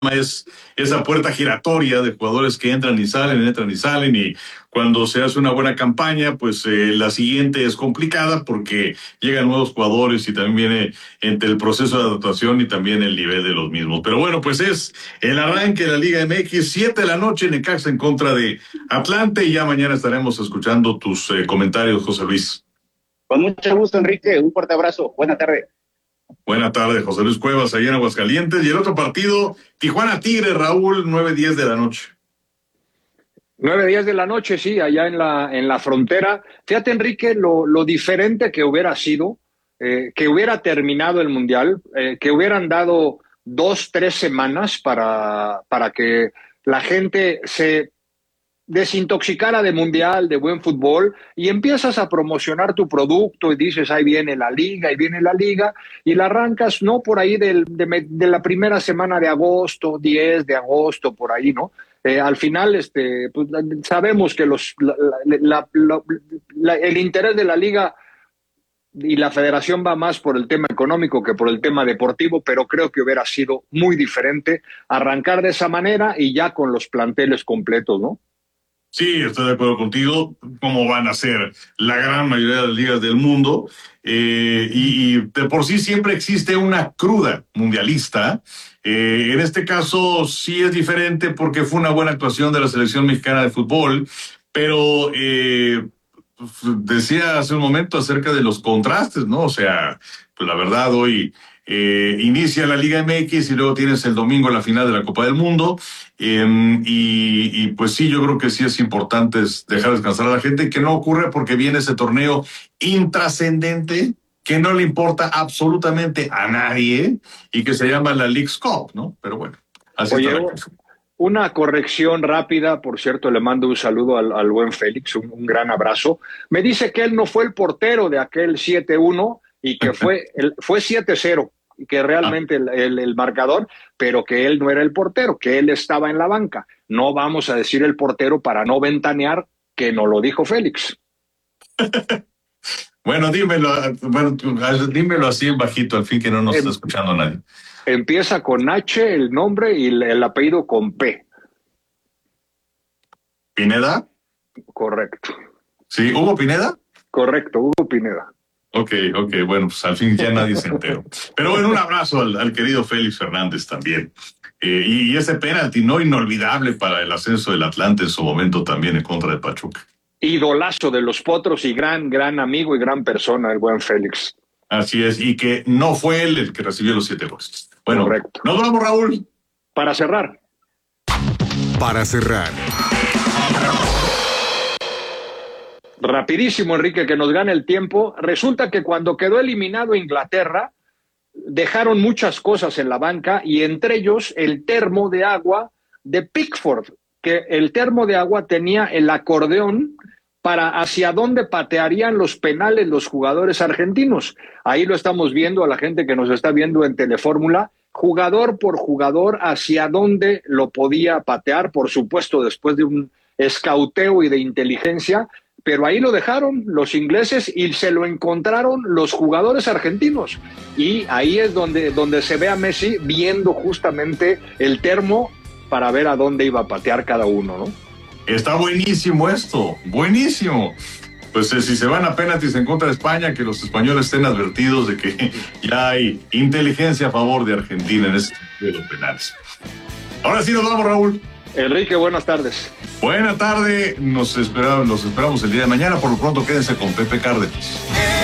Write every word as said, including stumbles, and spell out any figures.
es esa puerta giratoria de jugadores que entran y salen, entran y salen, y cuando se hace una buena campaña, pues eh, la siguiente es complicada porque llegan nuevos jugadores y también viene entre el proceso de adaptación y también el nivel de los mismos. Pero bueno, pues es el arranque de la Liga M X, siete de la noche, Necaxa en contra de Atlante, y ya mañana estaremos escuchando tus eh, comentarios, José Luis. Con mucho gusto, Enrique, un fuerte abrazo, buena tarde. Buena tarde, José Luis Cuevas, allá en Aguascalientes. Y el otro partido, Tijuana Tigre, Raúl, nueve diez de la noche. Nueve días de la noche, sí, allá en la, en la frontera. Fíjate, Enrique, lo, lo diferente que hubiera sido, eh, que hubiera terminado el Mundial, eh, que hubieran dado dos, tres semanas para, para que la gente se desintoxicara de Mundial, de buen fútbol, y empiezas a promocionar tu producto y dices, ahí viene la liga, ahí viene la liga, y la arrancas, ¿no? Por ahí del, de, de la primera semana de agosto, diez de agosto, por ahí, ¿no? Eh, al final, este, pues, sabemos que los, la, la, la, la, el interés de la liga y la federación va más por el tema económico que por el tema deportivo, pero creo que hubiera sido muy diferente arrancar de esa manera y ya con los planteles completos, ¿no? Sí, estoy de acuerdo contigo, como van a ser la gran mayoría de las ligas del mundo, eh, y, y de por sí siempre existe una cruda mundialista. Eh, en este caso sí es diferente porque fue una buena actuación de la selección mexicana de fútbol, pero eh, decía hace un momento acerca de los contrastes, ¿no? O sea, pues la verdad hoy eh, inicia la Liga M X y luego tienes el domingo la final de la Copa del Mundo. Eh, y, y pues sí, yo creo que sí es importante dejar descansar a la gente, que no ocurre porque viene ese torneo intrascendente que no le importa absolutamente a nadie y que se llama la Leagues Cup, ¿no? Pero bueno, así Oye, está la cosa. Una corrección rápida, por cierto, le mando un saludo al, al buen Félix, un, un gran abrazo. Me dice que él no fue el portero de aquel siete uno y que fue, el, fue siete cero. Que realmente el, el, el marcador, pero que él no era el portero, que él estaba en la banca. No vamos a decir el portero para no ventanear, que no lo dijo Félix. Bueno, dímelo, bueno, dímelo así en bajito, al fin que no nos em, está escuchando nadie. Empieza con H el nombre y el, el apellido con P. ¿Pineda? Correcto. ¿Sí? ¿Hugo Pineda? Correcto, Hugo Pineda. Ok, ok, bueno, pues al fin ya nadie se enteró. Pero bueno, un abrazo al, al querido Félix Fernández también. Eh, y, y ese penalti no inolvidable para el ascenso del Atlante en su momento también en contra de Pachuca. Idolazo de los Potros y gran, gran amigo y gran persona, el buen Félix. Así es, y que no fue él el que recibió los siete goles. Bueno, correcto. Nos vamos, Raúl. Para cerrar. Para cerrar. Rapidísimo, Enrique, que nos gane el tiempo. Resulta que cuando quedó eliminado Inglaterra, dejaron muchas cosas en la banca y entre ellos el termo de agua de Pickford, que el termo de agua tenía el acordeón para hacia dónde patearían los penales los jugadores argentinos. Ahí lo estamos viendo a la gente que nos está viendo en Telefórmula, jugador por jugador, hacia dónde lo podía patear, por supuesto, después de un escauteo y de inteligencia. Pero ahí lo dejaron los ingleses y se lo encontraron los jugadores argentinos. Y ahí es donde, donde se ve a Messi viendo justamente el termo para ver a dónde iba a patear cada uno, ¿no? Está buenísimo esto, buenísimo. Pues eh, si se van a penaltis en contra de España, que los españoles estén advertidos de que ya hay inteligencia a favor de Argentina en ese de los penales. Ahora sí nos vamos, Raúl. Enrique, buenas tardes. Buena tarde, nos esperamos, nos esperamos el día de mañana. Por lo pronto, quédense con Pepe Cárdenas.